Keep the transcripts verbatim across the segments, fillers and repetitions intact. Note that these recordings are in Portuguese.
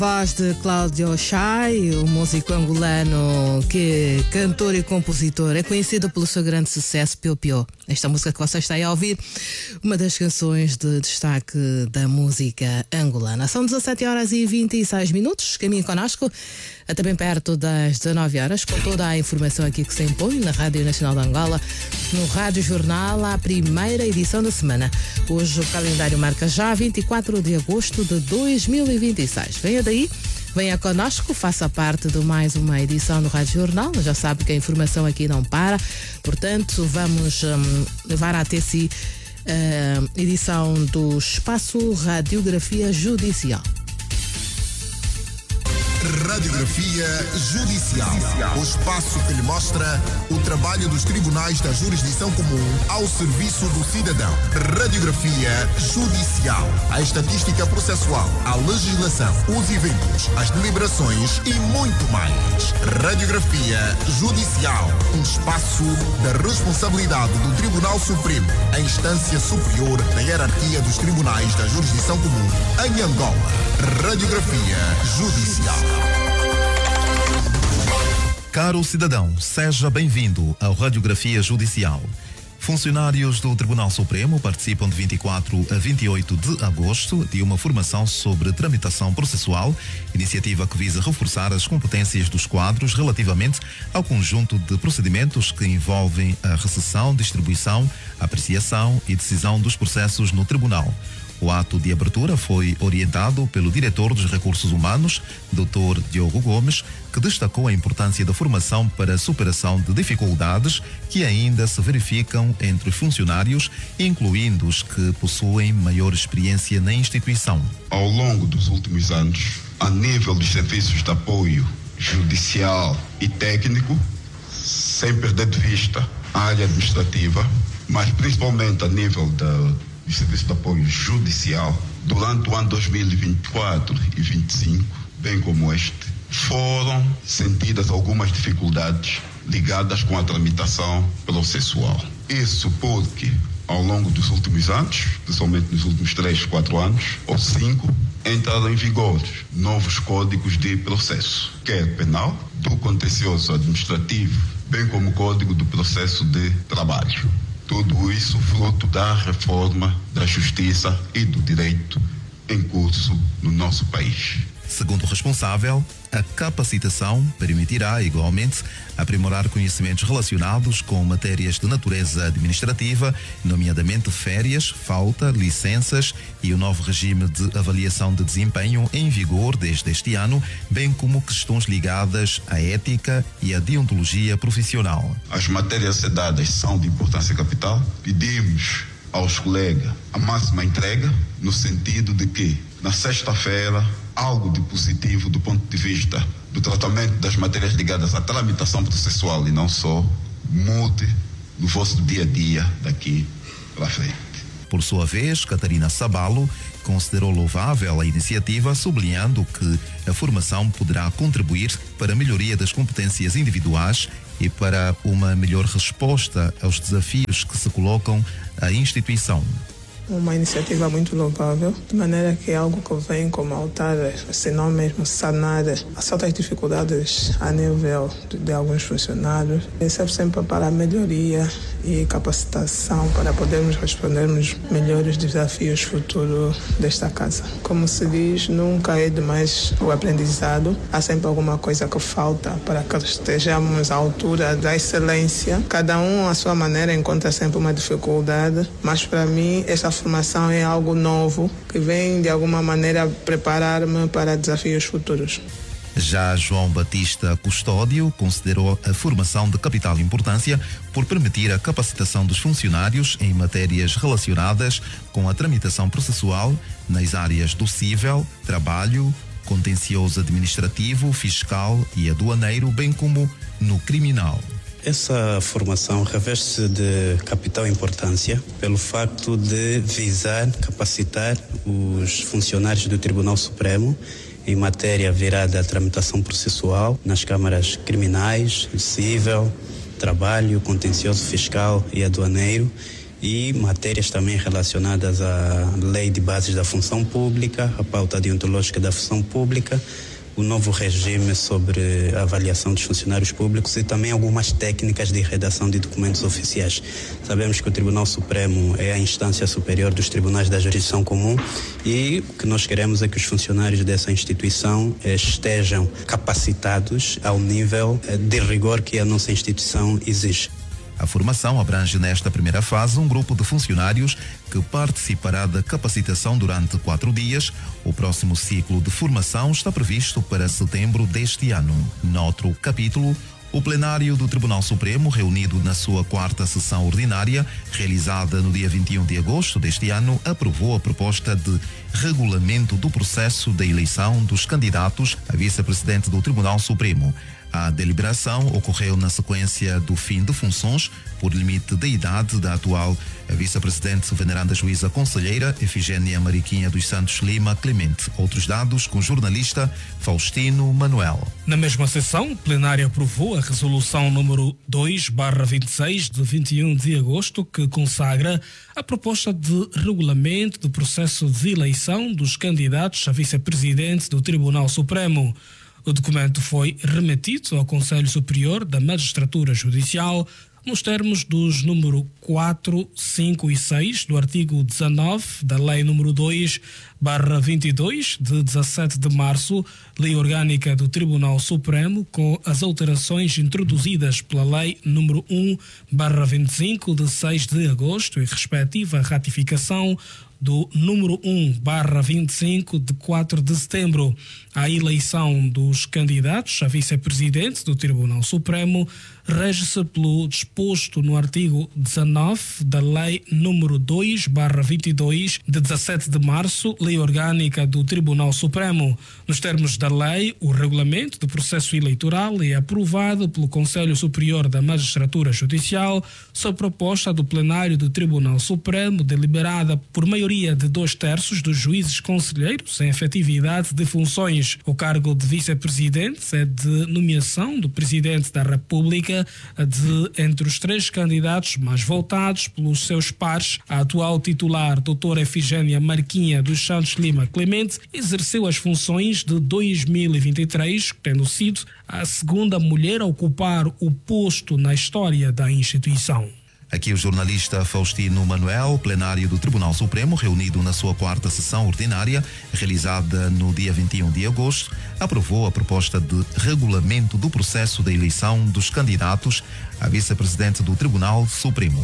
Voz de Cláudio Chay, o músico angolano que cantor e compositor, é conhecido pelo seu grande sucesso Pio Pio. Esta música que você está aí a ouvir, uma das canções de destaque da música angolana. São dezassete horas e vinte e seis minutos, caminho connosco até bem perto das dezanove horas, com toda a informação aqui que se impõe na Rádio Nacional de Angola, no Rádio Jornal, a primeira edição da semana. Hoje o calendário marca já vinte e quatro de agosto de dois mil e vinte e seis. Venha daí, venha connosco, faça parte de mais uma edição do Rádio Jornal. Já sabe que a informação aqui não para, portanto vamos um, levar até si a uh, edição do Espaço Radiografia Judicial. Radiografia Judicial, o espaço que lhe mostra o trabalho dos tribunais da jurisdição comum ao serviço do cidadão. Radiografia Judicial, a estatística processual, a legislação, os eventos, as deliberações e muito mais. Radiografia Judicial, um espaço da responsabilidade do Tribunal Supremo, a instância superior da hierarquia dos tribunais da jurisdição comum em Angola. Radiografia Judicial. Caro cidadão, seja bem-vindo ao Radiografia Judicial. Funcionários do Tribunal Supremo participam de vinte e quatro a vinte e oito de agosto de uma formação sobre tramitação processual, iniciativa que visa reforçar as competências dos quadros relativamente ao conjunto de procedimentos que envolvem a recepção, distribuição, apreciação e decisão dos processos no Tribunal. O ato de abertura foi orientado pelo diretor dos Recursos Humanos, doutor Diogo Gomes, que destacou a importância da formação para a superação de dificuldades que ainda se verificam entre os funcionários, incluindo os que possuem maior experiência na instituição. Ao longo dos últimos anos, a nível dos serviços de apoio judicial e técnico, sem perder de vista a área administrativa, mas principalmente a nível da do serviço de apoio judicial, durante o ano dois mil e vinte e quatro e vinte e cinco, bem como este, foram sentidas algumas dificuldades ligadas com a tramitação processual. Isso porque, ao longo dos últimos anos, principalmente nos últimos três, quatro anos, ou cinco, entraram em vigor novos códigos de processo, quer penal, do contencioso administrativo, bem como o Código do Processo de Trabalho. Tudo isso fruto da reforma da justiça e do direito em curso no nosso país. Segundo o responsável, a capacitação permitirá, igualmente, aprimorar conhecimentos relacionados com matérias de natureza administrativa, nomeadamente férias, falta, licenças e o novo regime de avaliação de desempenho em vigor desde este ano, bem como questões ligadas à ética e à deontologia profissional. As matérias sedadas são de importância capital. Pedimos aos colegas a máxima entrega, no sentido de que, na sexta-feira, algo de positivo do ponto de vista do tratamento das matérias ligadas à tramitação processual e não só, mude no vosso dia a dia daqui para frente. Por sua vez, Catarina Sabalo considerou louvável a iniciativa, sublinhando que a formação poderá contribuir para a melhoria das competências individuais e para uma melhor resposta aos desafios que se colocam à instituição. Uma iniciativa muito louvável, de maneira que é algo que vem como altar, se não mesmo sanar as certas dificuldades a nível de, de alguns funcionários. E serve sempre para a melhoria e capacitação para podermos respondermos melhores desafios futuros desta casa. Como se diz, nunca é demais o aprendizado. Há sempre alguma coisa que falta para que estejamos à altura da excelência. Cada um, à sua maneira, encontra sempre uma dificuldade, mas para mim, esta formação é algo novo que vem de alguma maneira preparar-me para desafios futuros. Já João Batista Custódio considerou a formação de capital importância por permitir a capacitação dos funcionários em matérias relacionadas com a tramitação processual nas áreas do cível, trabalho, contencioso administrativo, fiscal e aduaneiro, bem como no criminal. Essa formação reveste-se de capital importância pelo facto de visar capacitar os funcionários do Tribunal Supremo em matéria virada à tramitação processual nas câmaras criminais, cível, trabalho, contencioso fiscal e aduaneiro, e matérias também relacionadas à Lei de Bases da Função Pública, a pauta deontológica da função pública, o novo regime sobre a avaliação dos funcionários públicos e também algumas técnicas de redação de documentos oficiais. Sabemos que o Tribunal Supremo é a instância superior dos tribunais da jurisdição comum e o que nós queremos é que os funcionários dessa instituição estejam capacitados ao nível de rigor que a nossa instituição exige. A formação abrange nesta primeira fase um grupo de funcionários que participará da capacitação durante quatro dias. O próximo ciclo de formação está previsto para setembro deste ano. Noutro capítulo, o plenário do Tribunal Supremo, reunido na sua quarta sessão ordinária, realizada no dia vinte e um de agosto deste ano, aprovou a proposta de regulamento do processo da eleição dos candidatos a vice-presidente do Tribunal Supremo. A deliberação ocorreu na sequência do fim de funções por limite de idade da atual vice-presidente veneranda juíza conselheira Efigênia Mariquinha dos Santos Lima Clemente. Outros dados com o jornalista Faustino Manuel. Na mesma sessão, o plenário aprovou a resolução número dois barra vinte e seis de vinte e um de agosto, que consagra a proposta de regulamento do processo de eleição dos candidatos a vice-presidente do Tribunal Supremo. O documento foi remetido ao Conselho Superior da Magistratura Judicial nos termos dos número quatro, cinco e seis do artigo dezanove da Lei número dois barra vinte e dois de dezassete de março, Lei Orgânica do Tribunal Supremo, com as alterações introduzidas pela Lei número um barra vinte e cinco de seis de agosto e respectiva ratificação do número um barra vinte e cinco de quatro de setembro. A eleição dos candidatos a vice-presidente do Tribunal Supremo rege-se pelo disposto no artigo dezanove da Lei número dois barra vinte e dois de dezassete de março, Lei Orgânica do Tribunal Supremo. Nos termos da lei, o regulamento do processo eleitoral é aprovado pelo Conselho Superior da Magistratura Judicial sob proposta do plenário do Tribunal Supremo, deliberada por maioria de dois terços dos juízes conselheiros em efetividade de funções. O cargo de vice-presidente é de nomeação do Presidente da República de entre os três candidatos mais votados pelos seus pares. A atual titular, doutora Efigênia Mariquinha dos Santos Lima Clemente, exerceu as funções de dois mil e vinte e três, tendo sido a segunda mulher a ocupar o posto na história da instituição. Aqui o jornalista Faustino Manuel. Plenário do Tribunal Supremo, reunido na sua quarta sessão ordinária, realizada no dia vinte e um de agosto, aprovou a proposta de regulamento do processo da eleição dos candidatos a vice-presidente do Tribunal Supremo.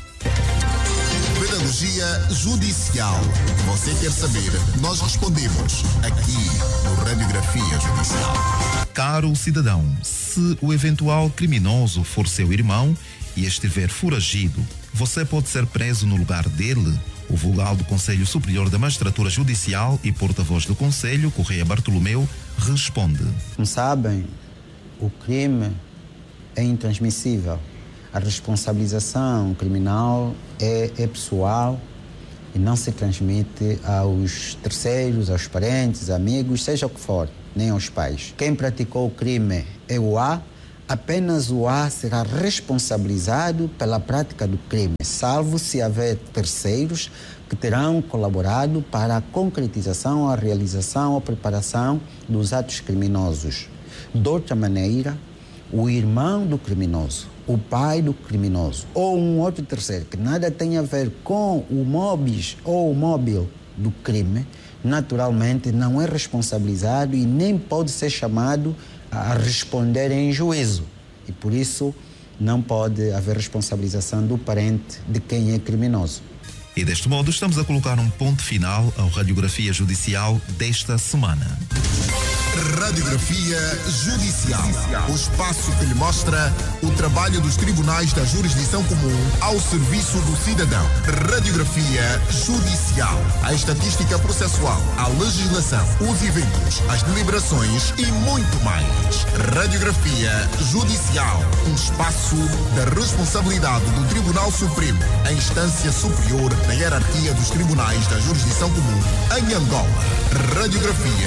Pedagogia Judicial. Você quer saber? Nós respondemos aqui no Radiografia Judicial. Caro cidadão, se o eventual criminoso for seu irmão e estiver foragido, você pode ser preso no lugar dele? O vogal do Conselho Superior da Magistratura Judicial e porta-voz do Conselho, Correia Bartolomeu, responde. Como sabem, o crime é intransmissível. A responsabilização criminal é, é pessoal e não se transmite aos terceiros, aos parentes, amigos, seja o que for, nem aos pais. Quem praticou o crime é o A, apenas o A será responsabilizado pela prática do crime, salvo se houver terceiros que terão colaborado para a concretização, a realização, a preparação dos atos criminosos. De outra maneira, o irmão do criminoso, o pai do criminoso ou um outro terceiro que nada tem a ver com o móveis ou o móvel do crime, naturalmente não é responsabilizado e nem pode ser chamado a responder em juízo. E por isso não pode haver responsabilização do parente de quem é criminoso. E deste modo estamos a colocar um ponto final à Radiografia Judicial desta semana. Radiografia Judicial, o espaço que lhe mostra o trabalho dos tribunais da jurisdição comum ao serviço do cidadão. Radiografia Judicial, a estatística processual, a legislação, os eventos, as deliberações e muito mais. Radiografia Judicial, um espaço da responsabilidade do Tribunal Supremo, a instância superior da hierarquia dos tribunais da jurisdição comum em Angola. Radiografia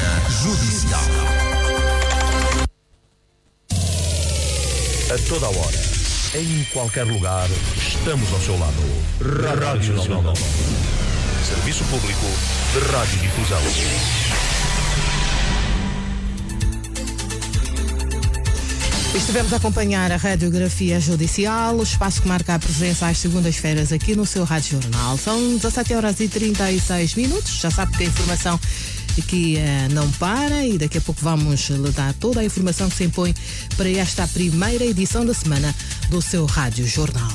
Judicial. A toda hora, em qualquer lugar, estamos ao seu lado. Rádio Nacional. Serviço Público de Radiodifusão. Estivemos a acompanhar a radiografia judicial, o espaço que marca a presença às segundas-feiras aqui no seu Rádio Jornal. São dezassete horas e trinta e seis minutos. Já sabe que a informação aqui eh, não para e daqui a pouco vamos lhe dar toda a informação que se impõe para esta primeira edição da semana do seu Rádio Jornal.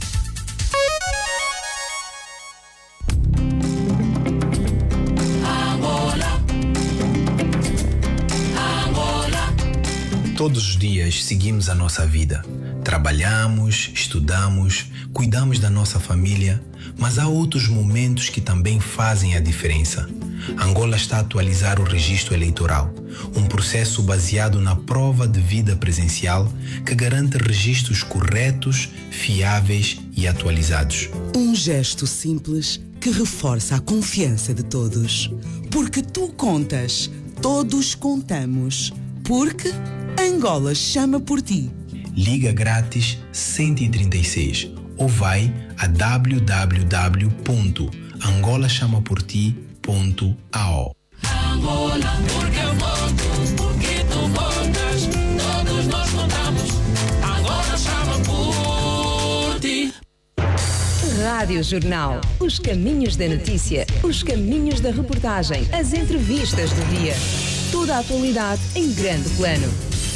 Todos os dias seguimos a nossa vida. Trabalhamos, estudamos, cuidamos da nossa família, mas há outros momentos que também fazem a diferença. Angola está a atualizar o registro eleitoral, um processo baseado na prova de vida presencial que garante registros corretos, fiáveis e atualizados. Um gesto simples que reforça a confiança de todos. Porque tu contas, todos contamos. Porque Angola chama por ti. Liga grátis cento e trinta e seis ou vai a w w w ponto angola chama por ti ponto a o. Angola, porque eu voto, porque tu votas, todos nós contamos. Angola chama por ti. Rádio Jornal. Os caminhos da notícia, os caminhos da reportagem, as entrevistas do dia. Toda a atualidade em grande plano.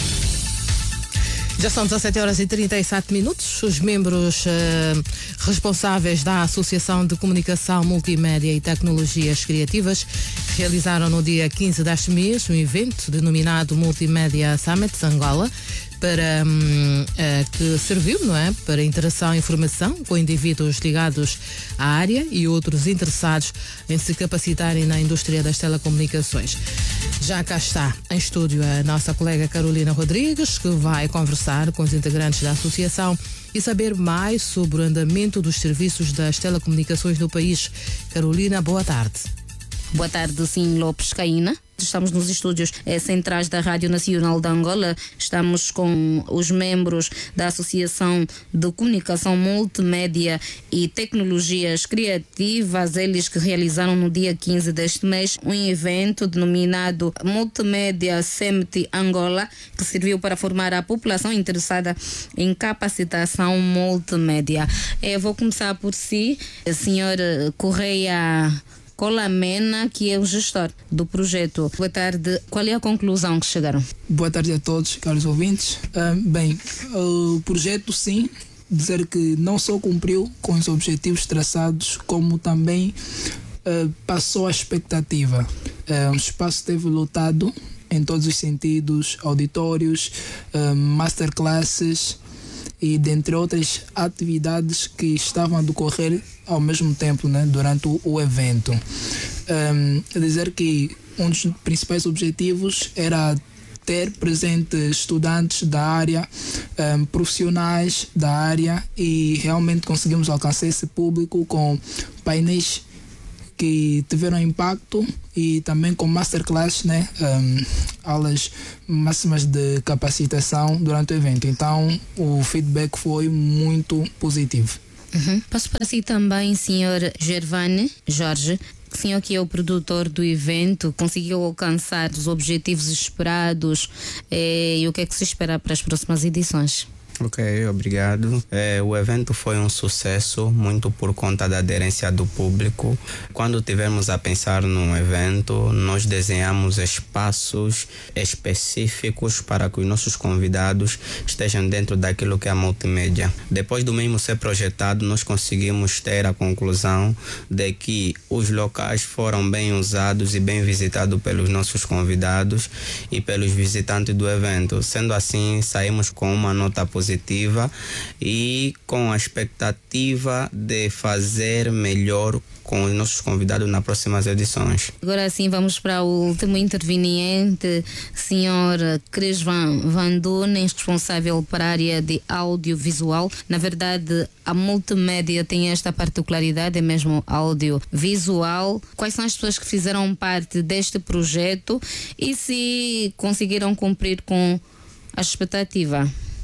Já são dezassete horas e trinta e sete minutos. Os membros uh, responsáveis da Associação de Comunicação Multimédia e Tecnologias Criativas realizaram no dia quinze deste mês um evento denominado Multimédia Summit Angola, para um, uh, que serviu, não é, para interação e informação com indivíduos ligados à área e outros interessados em se capacitarem na indústria das telecomunicações. Já cá está em estúdio a nossa colega Carolina Rodrigues, que vai conversar com os integrantes da associação e saber mais sobre o andamento dos serviços das telecomunicações no país. Carolina, boa tarde. Boa tarde, sim, Lopes Caína. Estamos nos estúdios eh, centrais da Rádio Nacional de Angola. Estamos com os membros da Associação de Comunicação Multimédia e Tecnologias Criativas, eles que realizaram no dia quinze deste mês um evento denominado Multimédia Summit Angola, que serviu para formar a população interessada em capacitação multimédia. Eh, vou começar por si, senhor Correia Colamena, que é o gestor do projeto. Boa tarde. Qual é a conclusão que chegaram? Boa tarde a todos, caros ouvintes. Uh, bem, o projeto, sim, dizer que não só cumpriu com os objetivos traçados, como também uh, passou a expectativa. Uh, o espaço esteve lotado em todos os sentidos, auditórios, uh, masterclasses e dentre outras atividades que estavam a decorrer ao mesmo tempo, né, durante o, o evento. Um, dizer que um dos principais objetivos era ter presente estudantes da área, um, profissionais da área, e realmente conseguimos alcançar esse público com painéis que tiveram impacto e também com masterclass, né, um, aulas máximas de capacitação durante o evento. Então o feedback foi muito positivo. Uhum. Passo para si também, senhor Gervane Jorge. O senhor que é o produtor do evento, conseguiu alcançar os objetivos esperados eh, e o que é que se espera para as próximas edições? Ok, obrigado. É, o evento foi um sucesso, muito por conta da aderência do público. Quando tivemos a pensar num evento, nós desenhamos espaços específicos para que os nossos convidados estejam dentro daquilo que é a multimédia. Depois do mesmo ser projetado, nós conseguimos ter a conclusão de que os locais foram bem usados e bem visitados pelos nossos convidados e pelos visitantes do evento. Sendo assim, saímos com uma nota positiva positiva e com a expectativa de fazer melhor com os nossos convidados nas próximas edições. Agora sim, vamos para o último interveniente, senhor Cris Van, Van Dunen, responsável para a área de audiovisual. Na verdade, a multimédia tem esta particularidade, é mesmo audiovisual. Quais são as pessoas que fizeram parte deste projeto e se conseguiram cumprir com a expectativa?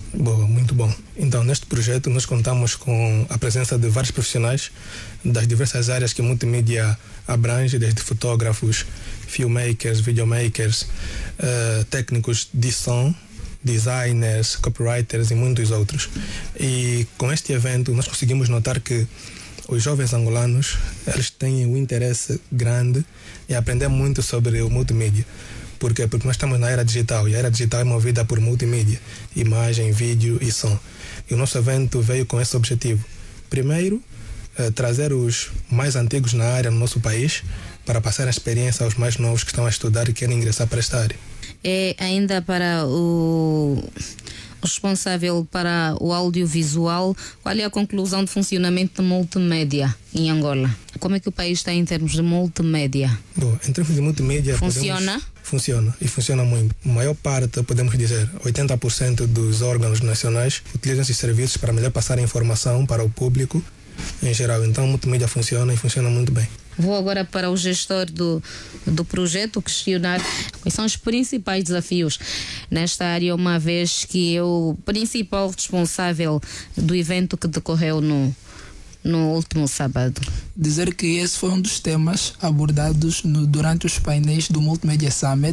Boa, muito bom. Então, neste projeto, nós contamos com a presença de vários profissionais das diversas áreas que a multimídia abrange, desde fotógrafos, filmmakers, videomakers, uh, técnicos de som, designers, copywriters e muitos outros. E com este evento, nós conseguimos notar que os jovens angolanos, eles têm um interesse grande em aprender muito sobre o multimídia. Por quê? Porque nós estamos na era digital e a era digital é movida por multimídia, imagem, vídeo e som. E o nosso evento veio com esse objetivo. Primeiro, eh, trazer os mais antigos na área no nosso país para passar a experiência aos mais novos que estão a estudar e querem ingressar para esta área. É ainda para o responsável para o audiovisual, qual é a conclusão de funcionamento de multimédia em Angola? Como é que o país está em termos de multimédia? Bom, em termos de multimédia... Funciona? Podemos, funciona, e funciona muito. A maior parte, podemos dizer, oitenta por cento dos órgãos nacionais utilizam esses serviços para melhor passar a informação para o público em geral. Então, a multimédia funciona e funciona muito bem. Vou agora para o gestor do, do projeto questionar quais são os principais desafios nesta área, uma vez que é o principal responsável do evento que decorreu no, no último sábado. Dizer que esse foi um dos temas abordados no, durante os painéis do Multimedia Summit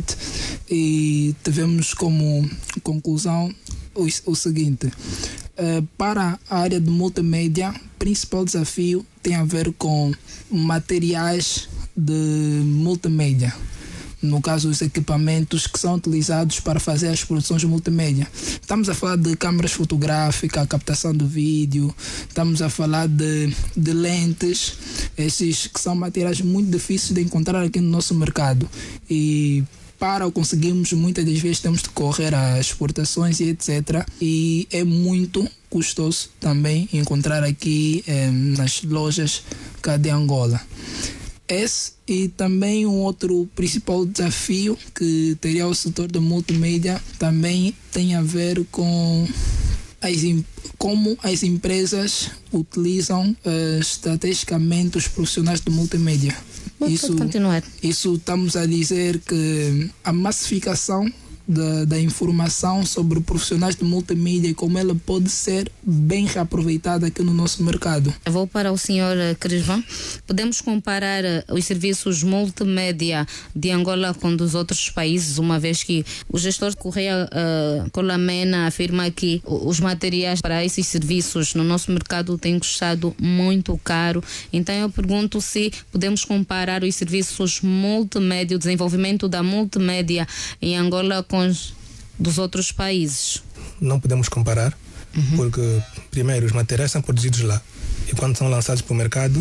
e tivemos como conclusão o, o seguinte. Uh, para a área de multimédia, o principal desafio tem a ver com materiais de multimédia. No caso, os equipamentos que são utilizados para fazer as produções multimédia. Estamos a falar de câmaras fotográficas, captação do vídeo, estamos a falar de, de lentes, esses que são materiais muito difíceis de encontrar aqui no nosso mercado. E para o conseguirmos, muitas das vezes temos de correr a exportações e etcétera. E é muito custoso também encontrar aqui eh, nas lojas cá de Angola. Esse e também um outro principal desafio que teria o setor da multimédia também tem a ver com as, como as empresas utilizam uh, estrategicamente os profissionais de multimédia. Isso, isso estamos a dizer que a massificação Da, da informação sobre profissionais de multimídia e como ela pode ser bem reaproveitada aqui no nosso mercado. Eu vou para o senhor Crisvan. Podemos comparar os serviços multimédia de Angola com dos outros países, uma vez que o gestor Correia uh, Colamena afirma que os materiais para esses serviços no nosso mercado têm custado muito caro. Então eu pergunto se podemos comparar os serviços multimédia, o desenvolvimento da multimédia em Angola com dos outros países. Não podemos comparar, uhum. porque primeiro os materiais são produzidos lá e quando são lançados para o mercado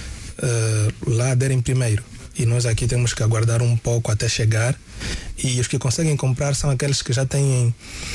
uh, lá aderem primeiro e nós aqui temos que aguardar um pouco até chegar, e os que conseguem comprar são aqueles que já têm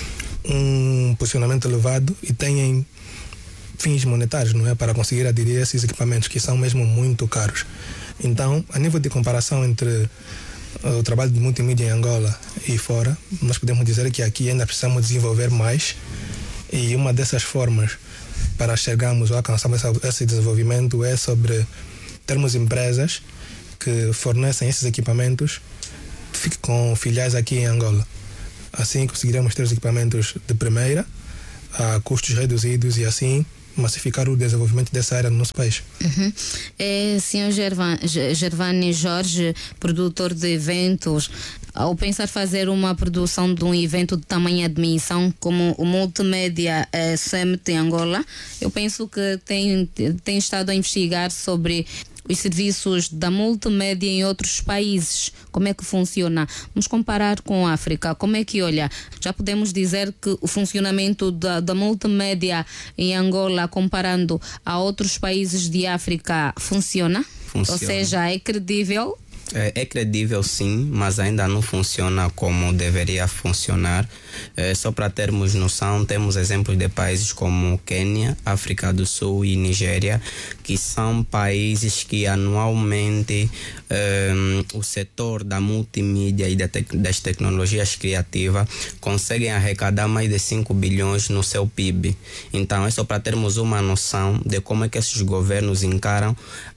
um posicionamento elevado e têm fins monetários, não é, para conseguir aderir a esses equipamentos que são mesmo muito caros. Então, a nível de comparação entre o trabalho de multimídia em Angola e fora, nós podemos dizer que aqui ainda precisamos desenvolver mais, e uma dessas formas para chegarmos ou alcançarmos esse desenvolvimento é sobre termos empresas que fornecem esses equipamentos com filiais aqui em Angola. Assim conseguiremos ter os equipamentos de primeira a custos reduzidos e assim massificar o desenvolvimento dessa área no nosso país. Uhum. É, senhor Gervan, Gervani Jorge, produtor de eventos, ao pensar fazer uma produção de um evento de tamanha dimensão como o Multimédia eh, Summit em Angola, eu penso que tem, tem estado a investigar sobre os serviços da multimédia em outros países, como é que funciona. Vamos comparar com a África, como é que, olha, já podemos dizer que o funcionamento da, da multimédia em Angola, comparando a outros países de África, funciona? Funciona. Ou seja, é credível? É, é credível sim, mas ainda não funciona como deveria funcionar. É, só para termos noção, temos exemplos de países como Quênia, África do Sul e Nigéria, que são países que anualmente é, o setor da multimídia e da tec- das tecnologias criativas conseguem arrecadar mais de cinco bilhões no seu P I B. Então é só para termos uma noção de como é que esses governos encaram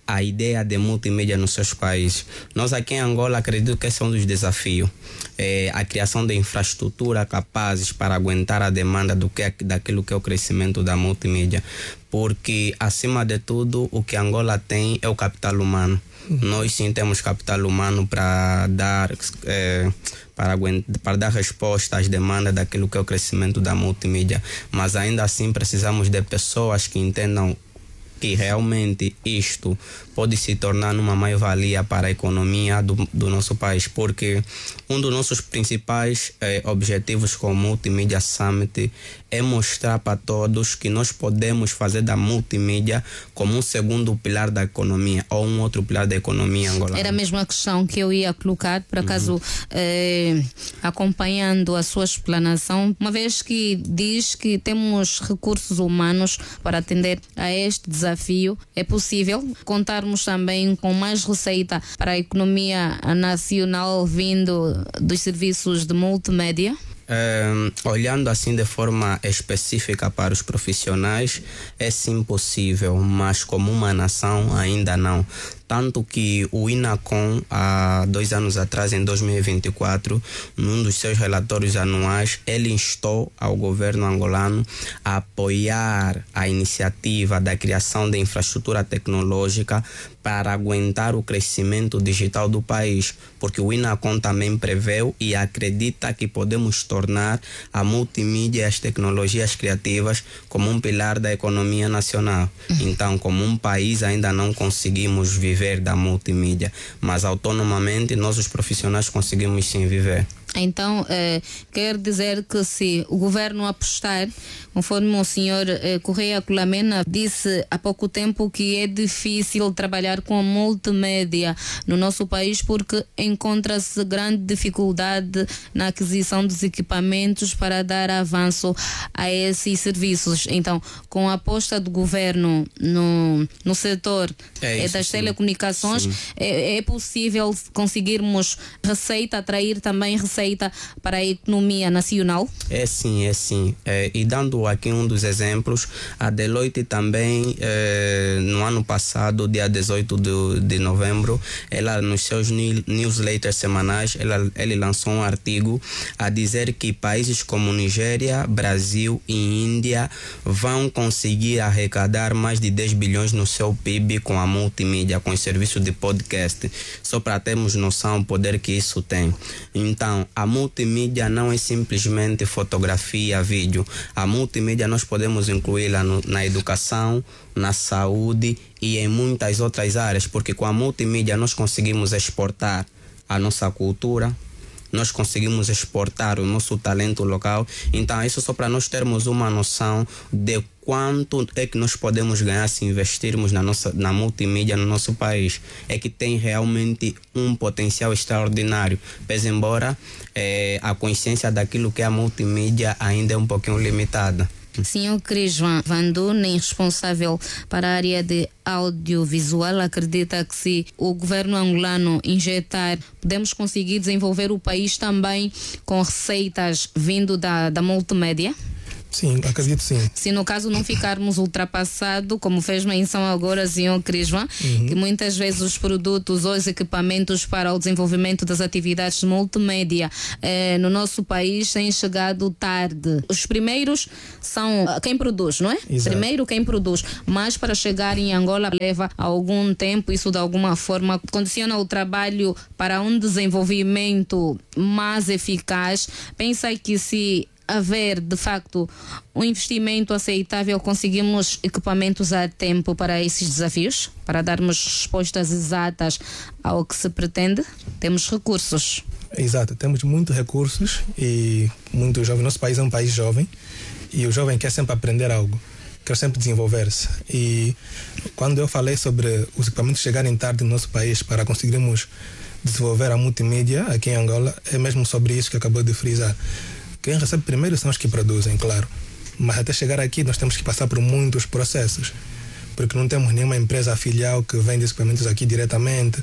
a ideia de multimídia nos seus países. Nós aqui em Angola acredito que esse é um dos desafios. É a criação de infraestrutura capazes para aguentar a demanda do que, daquilo que é o crescimento da multimídia. Porque, acima de tudo, o que Angola tem é o capital humano. Uhum. Nós sim temos capital humano para dar, é, para, aguentar, para dar resposta às demandas daquilo que é o crescimento da multimídia. Mas ainda assim precisamos de pessoas que entendam que realmente isto pode se tornar uma mais-valia para a economia do, do nosso país, porque um dos nossos principais eh, objetivos com o Multimídia Summit é mostrar para todos que nós podemos fazer da multimídia como um segundo pilar da economia ou um outro pilar da economia angolana. Era a mesma questão que eu ia colocar, por acaso, uhum. eh, acompanhando a sua explanação, uma vez que diz que temos recursos humanos para atender a este desafio, é possível contarmos também com mais receita para a economia nacional vindo dos serviços de multimédia? Um, olhando assim de forma específica para os profissionais, é sim possível, mas como uma nação ainda não. Tanto que o INACOM, há dois anos atrás, em dois mil e vinte e quatro, num dos seus relatórios anuais, ele instou ao governo angolano a apoiar a iniciativa da criação de infraestrutura tecnológica para aguentar o crescimento digital do país, porque o INACOM também preveu e acredita que podemos tornar a multimídia e as tecnologias criativas como um pilar da economia nacional. Então, como um país, ainda não conseguimos viver da multimídia, mas autonomamente nós os profissionais conseguimos sim viver. Então, eh, quer dizer que se o governo apostar, conforme o senhor eh, Correia Culamena disse há pouco tempo, que é difícil trabalhar com multimédia no nosso país porque encontra-se grande dificuldade na aquisição dos equipamentos para dar avanço a esses serviços. Então, com a aposta do governo no, no setor é isso, das sim. telecomunicações, é, é possível conseguirmos receita, atrair também receita para a economia nacional? É sim, é sim. É, e dando aqui um dos exemplos, a Deloitte também, é, no ano passado, dia dezoito de, de novembro, ela nos seus newsletters semanais, ela, ele lançou um artigo a dizer que países como Nigéria, Brasil e Índia vão conseguir arrecadar mais de dez bilhões no seu P I B com a multimídia, com o serviço de podcast. Só para termos noção do poder que isso tem. Então, a multimídia não é simplesmente fotografia, vídeo. A multimídia nós podemos incluí-la no, na educação, na saúde e em muitas outras áreas, porque com a multimídia nós conseguimos exportar a nossa cultura, nós conseguimos exportar o nosso talento local. Então, isso só para nós termos uma noção de quanto é que nós podemos ganhar se investirmos na, nossa, na multimídia no nosso país. É que tem realmente um potencial extraordinário, pese embora é, a consciência daquilo que é a multimídia ainda é um pouquinho limitada. senhor Crisvan Van Dunen, responsável para a área de audiovisual, acredita que se o governo angolano injetar, podemos conseguir desenvolver o país também com receitas vindo da, da multimédia? Sim, acredito sim. Se no caso não ficarmos ultrapassados, como fez menção agora, senhor Crisvan, uhum. que muitas vezes os produtos ou os equipamentos para o desenvolvimento das atividades multimédia eh, no nosso país têm chegado tarde. Os primeiros são quem produz, não é? Exato. Primeiro quem produz, mas para chegar em Angola leva algum tempo, isso de alguma forma condiciona o trabalho para um desenvolvimento mais eficaz. Pensa que se haver de facto um investimento aceitável, conseguimos equipamentos a tempo para esses desafios, para darmos respostas exatas ao que se pretende? Temos recursos. Exato, temos muitos recursos e muito jovem. Nosso país é um país jovem e o jovem quer sempre aprender algo, quer sempre desenvolver-se. E quando eu falei sobre os equipamentos chegarem tarde no nosso país para conseguirmos desenvolver a multimídia aqui em Angola, é mesmo sobre isso que acabou de frisar. Quem recebe primeiro são os que produzem, claro. Mas até chegar aqui nós temos que passar por muitos processos, porque não temos nenhuma empresa filial que vende equipamentos aqui diretamente.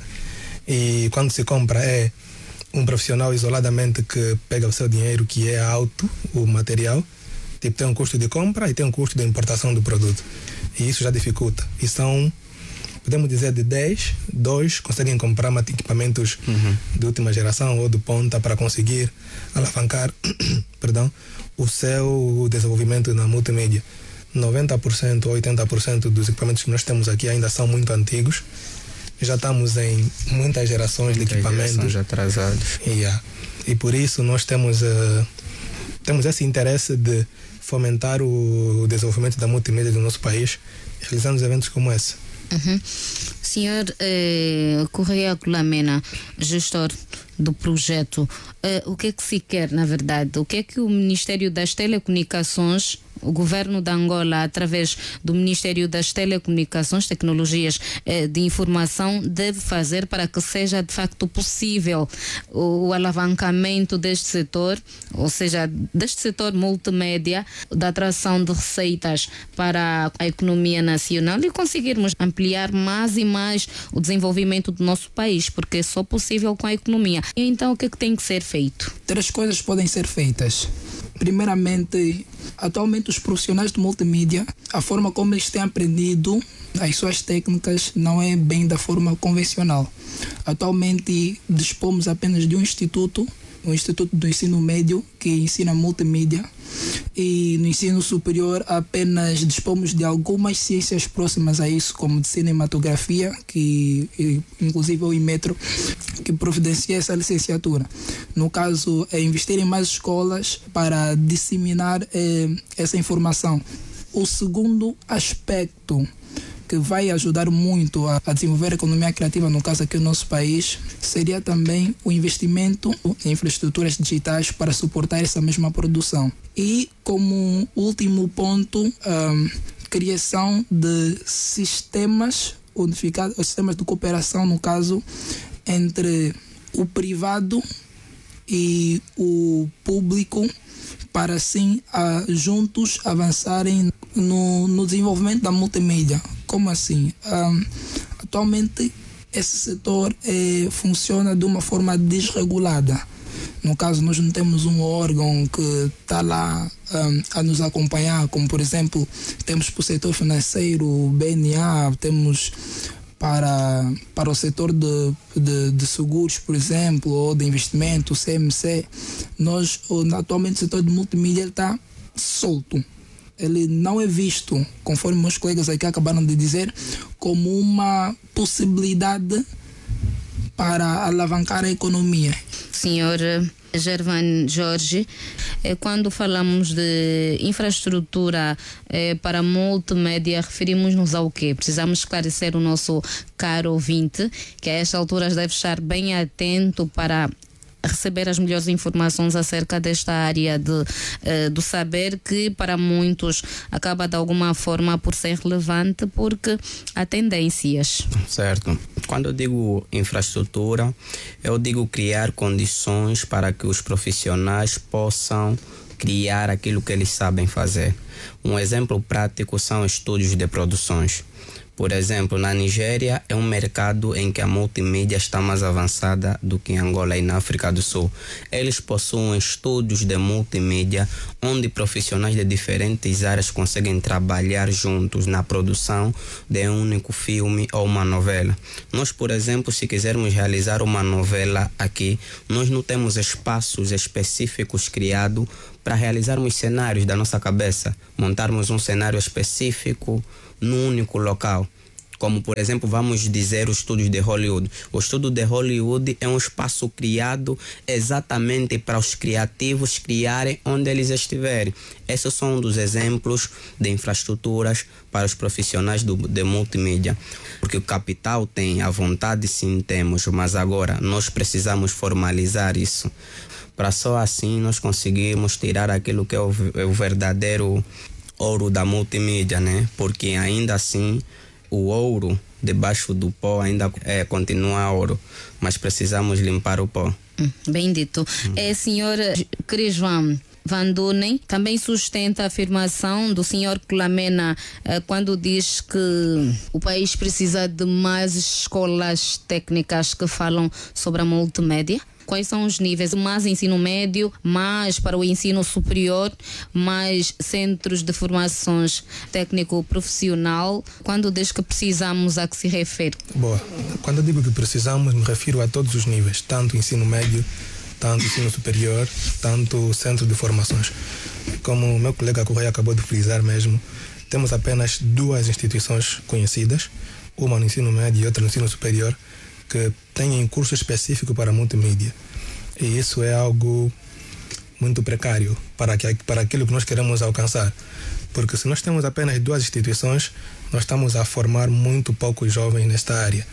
E quando se compra é um profissional isoladamente que pega o seu dinheiro, que é alto, o material. Tipo, tem um custo de compra e tem um custo de importação do produto. E isso já dificulta. E são podemos dizer de dez, dois conseguem comprar equipamentos uhum. de última geração ou de ponta para conseguir alavancar perdão, o seu desenvolvimento na multimídia. noventa por cento ou oitenta por cento dos equipamentos que nós temos aqui ainda são muito antigos. Já estamos em muitas gerações muitas de equipamentos atrasados. Yeah. E por isso nós temos, uh, temos esse interesse de fomentar o desenvolvimento da multimídia do nosso país, realizando eventos como esse. Uhum. Senhor eh, Correia Culamena, gestor do projeto, eh, o que é que se quer, na verdade? O que é que o Ministério das Telecomunicações, o governo de Angola, através do Ministério das Telecomunicações, Tecnologias eh, de Informação, deve fazer para que seja de facto possível o, o alavancamento deste setor, ou seja, deste setor multimédia, da atração de receitas para a economia nacional e conseguirmos ampliar mais e mais o desenvolvimento do nosso país, porque é só possível com a economia. E então o que é que tem que ser feito? Três coisas podem ser feitas. Primeiramente, atualmente os profissionais de multimídia, a forma como eles têm aprendido as suas técnicas não é bem da forma convencional. Atualmente dispomos apenas de um instituto, o Instituto do Ensino Médio, que ensina multimídia, e no ensino superior apenas dispomos de algumas ciências próximas a isso, como de cinematografia, que inclusive o IMETRO, que providencia essa licenciatura. No caso, é investir em mais escolas para disseminar eh, essa informação. O segundo aspecto que vai ajudar muito a, a desenvolver a economia criativa, no caso aqui no nosso país, seria também o investimento em infraestruturas digitais para suportar essa mesma produção. E, como último ponto, um, criação de sistemas unificados, sistemas de cooperação, no caso, entre o privado e o público, para assim a, juntos avançarem no, no desenvolvimento da multimídia. Como assim? Um, atualmente esse setor eh, funciona de uma forma desregulada. No caso, nós não temos um órgão que está lá um, a nos acompanhar, como por exemplo, temos para o setor financeiro, o B N A, temos para, para o setor de, de, de seguros, por exemplo, ou de investimento, o C M C. Nós, atualmente, o setor de multimídia está solto. Ele não é visto, conforme meus colegas aqui acabaram de dizer, como uma possibilidade para alavancar a economia. Senhor Gervan Jorge, quando falamos de infraestrutura para multimédia, referimos-nos ao quê? Precisamos esclarecer o nosso caro ouvinte, que a esta altura deve estar bem atento para receber as melhores informações acerca desta área de, uh, do saber, que para muitos acaba de alguma forma por ser relevante, porque há tendências. Certo. Quando eu digo infraestrutura, eu digo criar condições para que os profissionais possam criar aquilo que eles sabem fazer. Um exemplo prático são estúdios de produções. Por exemplo, na Nigéria é um mercado em que a multimídia está mais avançada do que em Angola e na África do Sul. Eles possuem estúdios de multimídia onde profissionais de diferentes áreas conseguem trabalhar juntos na produção de um único filme ou uma novela. Nós, por exemplo, se quisermos realizar uma novela aqui, nós não temos espaços específicos criados para realizarmos cenários da nossa cabeça, montarmos um cenário específico num único local. Como, por exemplo, vamos dizer os estúdios de Hollywood. O estúdio de Hollywood é um espaço criado exatamente para os criativos criarem onde eles estiverem. Esses são um dos exemplos de infraestruturas para os profissionais do, de multimídia. Porque o capital tem, a vontade sim temos, mas agora nós precisamos formalizar isso. Para só assim nós conseguirmos tirar aquilo que é o, é o verdadeiro ouro da multimídia, né? Porque ainda assim o ouro debaixo do pó ainda é, continua ouro, mas precisamos limpar o pó. Hum, bem dito. Hum. É, senhor Crisvan Van Dunen também sustenta a afirmação do senhor Culamena eh, quando diz que o país precisa de mais escolas técnicas que falam sobre a multimédia? Quais são os níveis? Mais ensino médio, mais para o ensino superior, mais centros de formações técnico-profissional. Quando diz que precisamos, a que se refere? Boa. Quando eu digo que precisamos, me refiro a todos os níveis, tanto ensino médio, tanto ensino superior, tanto centro de formações. Como o meu colega Correia acabou de frisar mesmo, temos apenas duas instituições conhecidas, uma no ensino médio e outra no ensino superior, que têm curso específico para multimídia. E isso é algo muito precário para, que, para aquilo que nós queremos alcançar. Porque se nós temos apenas duas instituições, nós estamos a formar muito poucos jovens nesta área.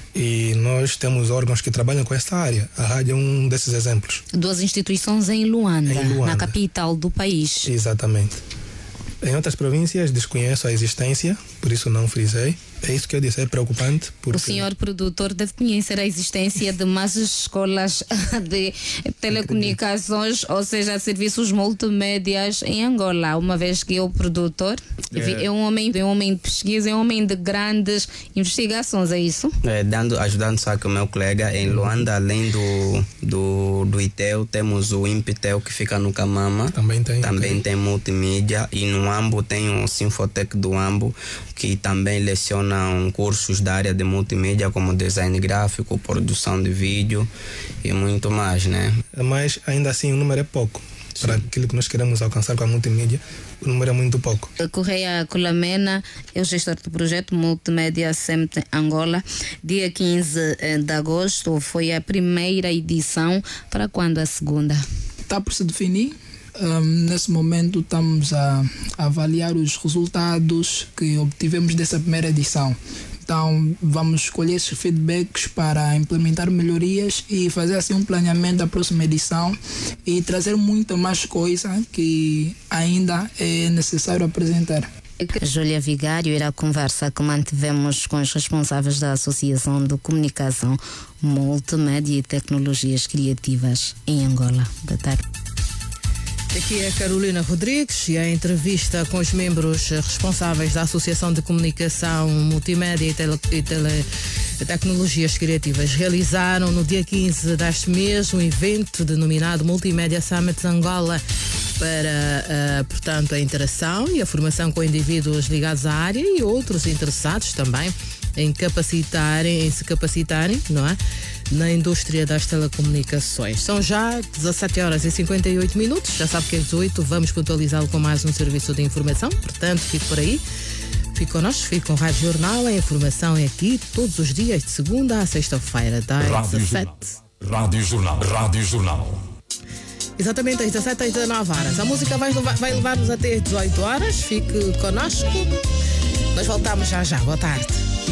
E nós temos órgãos que trabalham com esta área. A rádio é um desses exemplos. Duas instituições em Luanda, em Luanda, na capital do país. Exatamente. Em outras províncias desconheço a existência, por isso não frisei. É isso que eu disse, é preocupante. Porque... O senhor produtor deve conhecer a existência de mais escolas de telecomunicações, ou seja, serviços multimédias em Angola, uma vez que o produtor é, é, um, homem, é um homem de pesquisa, é um homem de grandes investigações, é isso? É, dando, ajudando só que o meu colega em Luanda, além do, do, do I T E U, temos o IMPTEL que fica no Camama. Também tem. Também okay. tem multimídia, e no Ambo tem o Sinfotec do Ambo, que também leciona cursos da área de multimídia, como design gráfico, produção de vídeo e muito mais, né? Mas ainda assim o número é pouco. Sim. Para aquilo que nós queremos alcançar com a multimídia, o número é muito pouco. Correia Colamena é o gestor do projeto Multimédia S E M T Angola. Dia quinze de agosto foi a primeira edição. Para quando a segunda? Está por se definir. Um, nesse momento estamos a, a avaliar os resultados que obtivemos dessa primeira edição. Então vamos escolher esses feedbacks para implementar melhorias e fazer assim um planeamento da próxima edição e trazer muita mais coisa que ainda é necessário apresentar. Júlia Vigário era a conversa que mantivemos com os responsáveis da Associação de Comunicação, Multimédia e Tecnologias Criativas em Angola. Boa tarde. Aqui é Carolina Rodrigues e a entrevista com os membros responsáveis da Associação de Comunicação, Multimédia e, tele, e tele, Tecnologias Criativas realizaram no dia quinze deste mês um evento denominado Multimédia Summit Angola para, uh, portanto, a interação e a formação com indivíduos ligados à área e outros interessados também em capacitarem, em se capacitarem, não é? Na indústria das telecomunicações. São já dezassete horas e cinquenta e oito minutos, já sabe que é dezoito, vamos pontualizá-lo com mais um serviço de informação, portanto, fique por aí, fique connosco, fique com o Rádio Jornal, a informação é aqui todos os dias, de segunda a sexta-feira, das dezassete. Rádio Jornal, Rádio Jornal. Exatamente, às dezassete às dezenove horas. A música vai, vai levar-nos até às dezoito horas, fique connosco, nós voltamos já já, boa tarde.